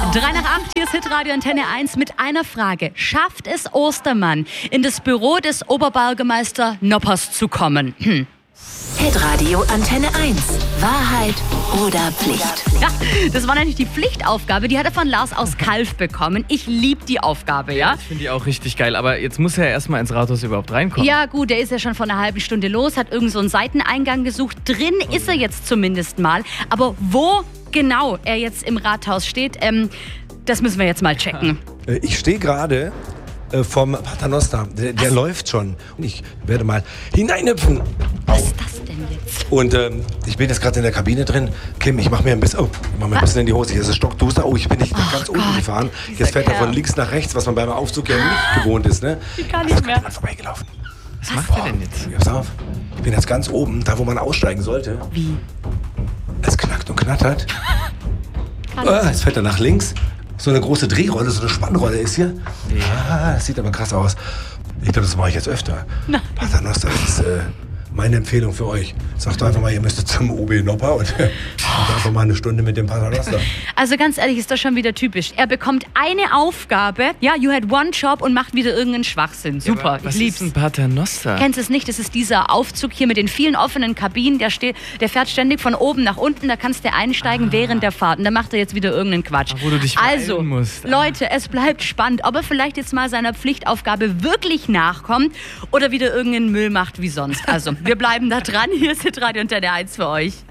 3 nach 8, hier ist Hitradio Antenne 1 mit einer Frage. Schafft es Ostermann, in das Büro des Oberbürgermeister Noppers zu kommen? Hitradio Antenne 1. Wahrheit oder Pflicht? Ja, das war nämlich die Pflichtaufgabe, die hat er von Lars aus Kalf bekommen. Ich liebe die Aufgabe, ja? Ich finde die auch richtig geil, aber jetzt muss er ja erstmal ins Rathaus überhaupt reinkommen. Ja gut, der ist ja schon vor einer halben Stunde los, hat irgend so einen Seiteneingang gesucht. Drin ist er jetzt zumindest mal, aber wo genau er jetzt im Rathaus steht, das müssen wir jetzt mal checken. Ich stehe gerade vom Paternoster. Der läuft schon. Und ich werde mal hineinhüpfen. Was ist das denn jetzt? Und ich bin jetzt gerade in der Kabine drin. Kim, ich mache mir ein bisschen in die Hose. Hier ist es stockduster. Oh, ich bin nicht ganz unten gefahren. Jetzt fährt er von links nach rechts, was man beim Aufzug ja nicht gewohnt ist. Ne? Ich kann nicht mehr. Mal vorbeigelaufen. Was macht er denn jetzt? Pass auf. Ich bin jetzt ganz oben, da wo man aussteigen sollte. Wie? Es knackt und knattert. Jetzt fällt er nach links. So eine große Drehrolle, so eine Spannrolle ist hier. Ja. Das sieht aber krass aus. Ich glaube, das mache ich jetzt öfter. Paternoster, das ist meine Empfehlung für euch. Sagt einfach mal, ihr müsstet zum OB Nopper und einfach mal eine Stunde mit dem Paternoster. Also ganz ehrlich, ist das schon wieder typisch. Er bekommt eine Aufgabe, ja, you had one job und macht wieder irgendeinen Schwachsinn. Super, Ja, was ich lieb's. ist ein Paternoster? Kennst du es nicht? Das ist dieser Aufzug hier mit den vielen offenen Kabinen. Der fährt ständig von oben nach unten. Da kannst du einsteigen während der Fahrt. Und da macht er jetzt wieder irgendeinen Quatsch. Wo du dich Also, beeilen musst. Leute, es bleibt spannend, ob er vielleicht jetzt mal seiner Pflichtaufgabe wirklich nachkommt oder wieder irgendeinen Müll macht wie sonst. Also, wir bleiben da dran. Hier ist Hitradio Antenne 1 für euch.